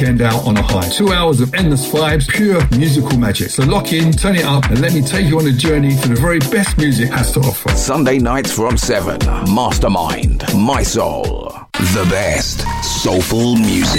weekend out on a high. 2 hours of endless vibes, pure musical magic. So lock in, turn it up, and let me take you on a journey to the very best music has to offer. Sunday nights from 7. Mastermind, My Soul. The best soulful music.